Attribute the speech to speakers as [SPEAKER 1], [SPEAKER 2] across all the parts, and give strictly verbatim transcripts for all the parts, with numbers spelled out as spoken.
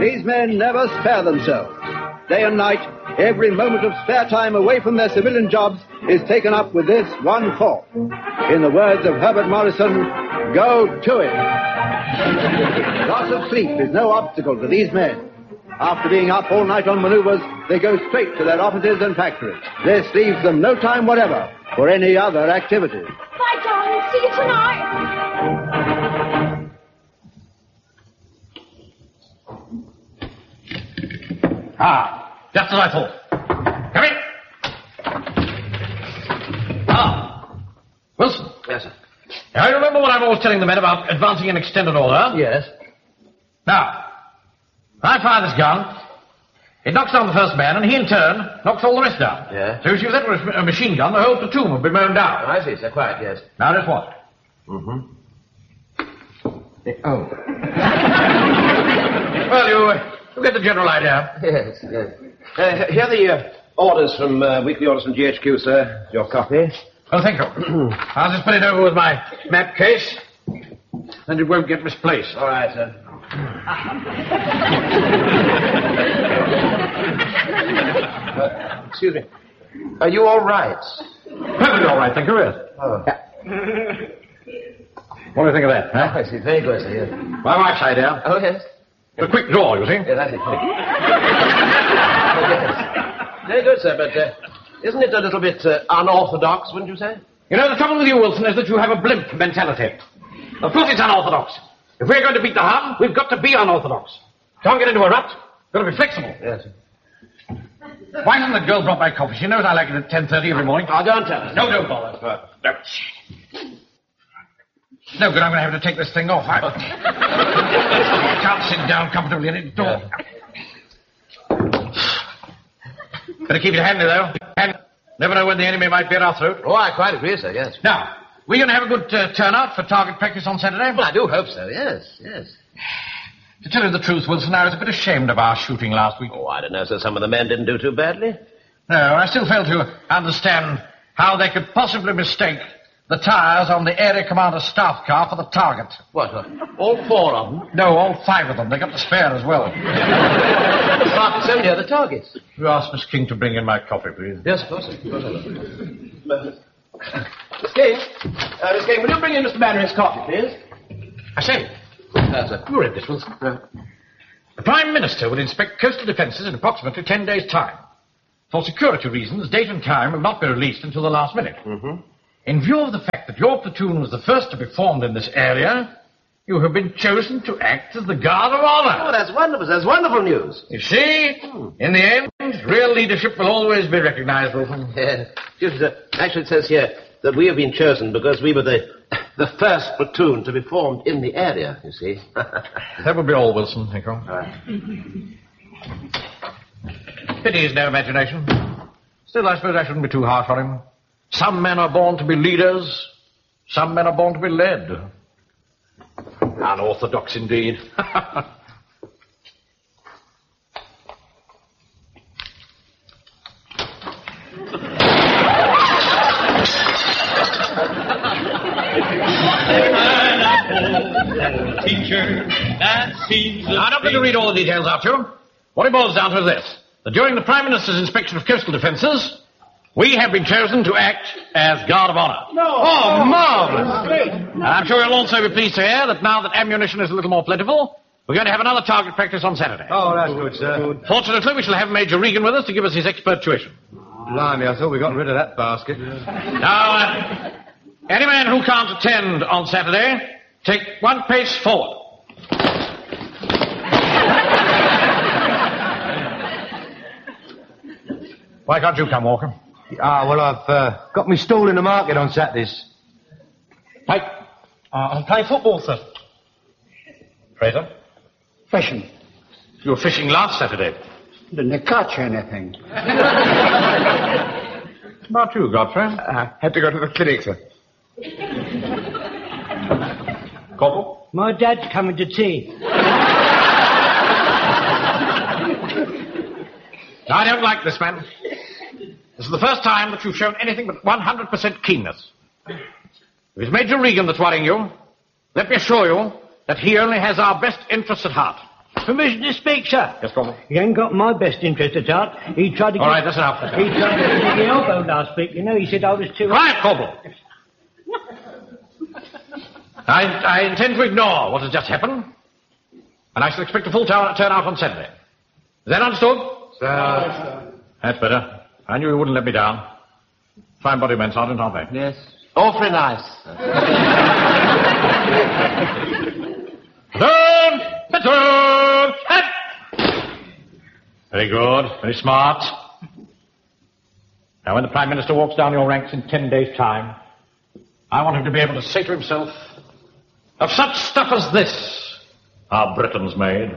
[SPEAKER 1] These men never spare themselves. Day and night, every moment of spare time away from their civilian jobs is taken up with this one thought. In the words of Herbert Morrison, go to it. Loss of sleep is no obstacle to these men. After being up all night on maneuvers, they go straight to their offices and factories. This leaves them no time whatever for any other activities.
[SPEAKER 2] Bye, darling. See you tonight.
[SPEAKER 3] Ah, just as I thought. Come in. Ah, Wilson.
[SPEAKER 4] Yes, sir.
[SPEAKER 3] Now, you remember what I'm always telling the men about advancing in extended order?
[SPEAKER 4] Yes.
[SPEAKER 3] Now, I fire this gun. It knocks down the first man, and he, in turn, knocks all the rest down.
[SPEAKER 4] Yeah.
[SPEAKER 3] So if that were a machine gun, the whole platoon would be mown down.
[SPEAKER 4] I see, sir. Quite, yes.
[SPEAKER 3] Now, just what?
[SPEAKER 4] Mm-hmm.
[SPEAKER 3] Oh. Well, you, uh, you get the general idea.
[SPEAKER 4] Yes, yes. Uh, here are the uh, orders from, uh, weekly orders from G H Q, sir. Your copy.
[SPEAKER 3] Oh, thank you. I'll just put it over with my map case, and it won't get misplaced.
[SPEAKER 4] All right, sir. uh, excuse me. Are you all right?
[SPEAKER 3] Perfectly all right, thank you, yes.
[SPEAKER 4] Oh.
[SPEAKER 3] What do you think of that, huh?
[SPEAKER 4] Oh, I see. Very good, sir, yes.
[SPEAKER 3] My wife's idea.
[SPEAKER 4] Oh, yes.
[SPEAKER 3] A quick draw, you see.
[SPEAKER 4] Yes, I see. Oh, yes. Very good, sir, but uh, isn't it a little bit uh, unorthodox, wouldn't you say?
[SPEAKER 3] You know, the trouble with you, Wilson, is that you have a blimp mentality. Of course it's unorthodox. If we're going to beat the Hun, we've got to be unorthodox. Can't get into a rut. Got to be flexible.
[SPEAKER 4] Yes.
[SPEAKER 3] Why hasn't the girl brought my coffee? She knows I like it at ten thirty every morning.
[SPEAKER 4] I'll go and tell her.
[SPEAKER 3] No, don't bother. No. No good, I'm going to have to take this thing off. I, I can't sit down comfortably in it. Door. Better keep it handy, though. And never know when the enemy might be at our throat.
[SPEAKER 4] Oh, I quite agree, sir, yes.
[SPEAKER 3] Now, we're going to have a good uh, turnout for target practice on Saturday?
[SPEAKER 4] Well, I do hope so, yes, yes.
[SPEAKER 3] To tell you the truth, Wilson, I was a bit ashamed of our shooting last week.
[SPEAKER 4] Oh, I don't know, sir. Some of the men didn't do too badly.
[SPEAKER 3] No, I still fail to understand how they could possibly mistake the tires on the area commander's staff car for the target.
[SPEAKER 4] What, what? All four of them?
[SPEAKER 3] No, all five of them. They got the spare as well.
[SPEAKER 4] But so near the targets.
[SPEAKER 3] You ask Miss King to bring in my coffee, please.
[SPEAKER 4] Yes, of course, sir. Of course, sir. Miss King, uh, Miss King, will you bring in Mister Manning's coffee, please?
[SPEAKER 3] I say,
[SPEAKER 4] Uh, sir.
[SPEAKER 3] you read this, Wilson.
[SPEAKER 4] Uh,
[SPEAKER 3] The Prime Minister will inspect coastal defences in approximately ten days' time. For security reasons, date and time will not be released until the last minute.
[SPEAKER 4] mm-hmm.
[SPEAKER 3] In view of the fact that your platoon was the first to be formed in this area, you have been chosen to act as the Guard of Honor.
[SPEAKER 4] Oh, that's wonderful. That's wonderful news.
[SPEAKER 3] You see, in the end, real leadership will always be recognized, Wilson.
[SPEAKER 4] Yeah. Excuse me, sir. Actually, it says here that we have been chosen because we were the the first platoon to be formed in the area, you see.
[SPEAKER 3] That would be all, Wilson, thank you.
[SPEAKER 4] All right.
[SPEAKER 3] Pity he's no imagination. Still, I suppose I shouldn't be too harsh on him. Some men are born to be leaders. Some men are born to be led. Unorthodox indeed.
[SPEAKER 5] Teacher, that seems...
[SPEAKER 3] Now, I'm not going to read all the details out to you. What it boils down to is this. That during the Prime Minister's inspection of coastal defences, we have been chosen to act as Guard of Honor.
[SPEAKER 4] No.
[SPEAKER 3] Oh, marvellous. And I'm sure you'll also be pleased to hear that now that ammunition is a little more plentiful, we're going to have another target practice on Saturday.
[SPEAKER 6] Oh, that's good, sir.
[SPEAKER 3] Fortunately, we shall have Major Regan with us to give us his expert tuition.
[SPEAKER 6] Blimey, I thought we got rid of that basket.
[SPEAKER 3] Now, uh, any man who can't attend on Saturday, take one pace forward. Why can't you come, Walker?
[SPEAKER 6] Ah, well, I've uh, got me stall in the market on Saturdays.
[SPEAKER 3] Pike?
[SPEAKER 7] Uh, I'm playing football, sir.
[SPEAKER 3] Fraser?
[SPEAKER 7] Fishing.
[SPEAKER 3] You were fishing last Saturday.
[SPEAKER 7] Didn't catch anything.
[SPEAKER 3] What about you, Godfrey?
[SPEAKER 6] I had to go to the clinic, sir.
[SPEAKER 3] Corporal?
[SPEAKER 7] My dad's coming to tea.
[SPEAKER 3] I don't like this man. This is the first time that you've shown anything but one hundred percent keenness. If it's Major Regan that's worrying you, let me assure you that he only has our best interests at heart.
[SPEAKER 7] Permission to speak, sir.
[SPEAKER 3] Yes, Corporal.
[SPEAKER 7] He ain't got my best interest at heart. He tried to
[SPEAKER 3] All
[SPEAKER 7] get...
[SPEAKER 3] right, that's enough. That's
[SPEAKER 7] He
[SPEAKER 3] enough.
[SPEAKER 7] tried to get me the elbow last week. You know, he said I was too...
[SPEAKER 3] Quiet, Corporal. I, I intend to ignore what has just happened, and I shall expect a full turn- turnout on Saturday. Is that understood?
[SPEAKER 4] Sir.
[SPEAKER 3] That's better. I knew you wouldn't let me down. Fine body men, Sergeant, aren't they?
[SPEAKER 4] Yes. Awfully nice.
[SPEAKER 3] Turn! Turn! Head! Very good. Very smart. Now, when the Prime Minister walks down your ranks in ten days' time, I want him to be able to say to himself, of such stuff as this are Britons made.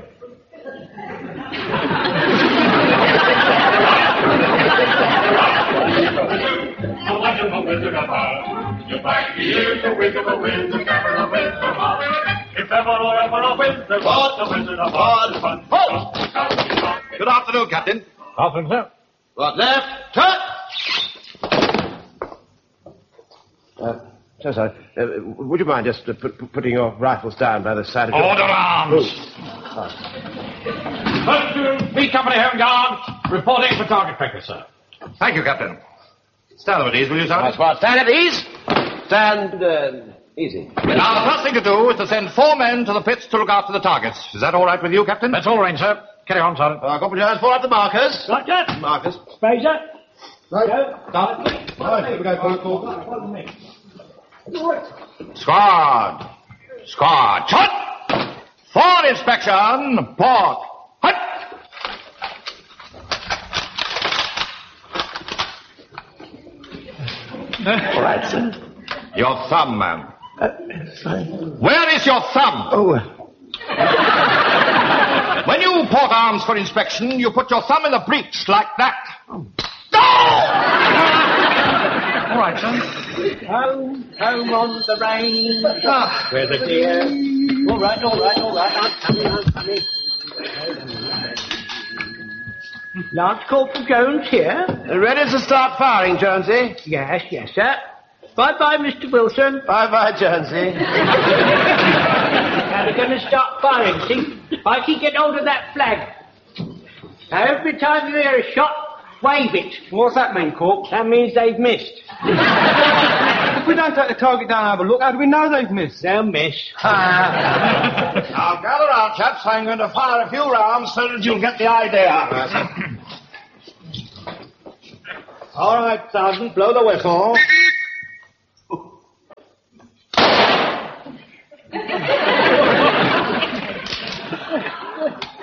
[SPEAKER 5] You might be here the wind of a wind, the captain of wind from home. If ever or ever a wind, there was the wizard of Oz. Halt!
[SPEAKER 1] Good afternoon, Captain.
[SPEAKER 3] Afternoon, sir.
[SPEAKER 4] Right, left, turn! Uh, so sorry. Uh, would you mind just uh, put, putting your rifles down by the side of your...
[SPEAKER 3] Order arms! First to B Company Home Guard, reporting for target practice, sir.
[SPEAKER 1] Thank you, Captain. Stand at ease, will you, Sergeant?
[SPEAKER 4] That's right. Stand at ease. Stand uh, easy.
[SPEAKER 1] Now, the first thing to do is to send four men to the pits to look after the targets. Is that all right with you, Captain?
[SPEAKER 3] That's all arranged, sir. Carry on, Sergeant.
[SPEAKER 4] Uh, Corporal Jones, pull up the markers.
[SPEAKER 7] Right, sir.
[SPEAKER 4] Markers.
[SPEAKER 7] Fraser.
[SPEAKER 6] Right.
[SPEAKER 7] Go.
[SPEAKER 6] Stop. Right, here we go, Corporal.
[SPEAKER 7] Follow me.
[SPEAKER 1] Squad. Squad. Shut! For inspection. Port. Hut!
[SPEAKER 4] All right, sir.
[SPEAKER 1] Your thumb, man.
[SPEAKER 4] Uh, sorry.
[SPEAKER 1] Where is your thumb?
[SPEAKER 4] Oh,
[SPEAKER 1] When you port arms for inspection, you put your thumb in the breech like that.
[SPEAKER 4] Oh.
[SPEAKER 1] All right, son.
[SPEAKER 7] Home, home on the range. Ah, where the deer. All right, all right, all right. I'm coming, I'm coming. Lance Corporal Jones here.
[SPEAKER 4] ready to start firing, Jonesy?
[SPEAKER 7] Yes, yes, sir. Bye-bye, Mister Wilson.
[SPEAKER 4] Bye-bye, Jonesy.
[SPEAKER 7] Now they're going to start firing, see? I can get hold of that flag. Now, every time you hear a shot, wave it.
[SPEAKER 8] What's that mean, Corp?
[SPEAKER 7] That means they've missed.
[SPEAKER 8] If we don't take the target down and have a look, how do we know they've missed?
[SPEAKER 7] They'll miss.
[SPEAKER 1] Now, gather round, chaps. I'm going to fire a few rounds so that you'll get the idea.
[SPEAKER 7] All right, Sergeant, blow the whistle.